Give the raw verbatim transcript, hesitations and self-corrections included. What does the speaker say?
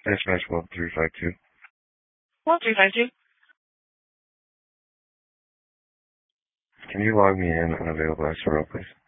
Dispatch one three five two. one three five two. Can you log me in unavailable S R O, please?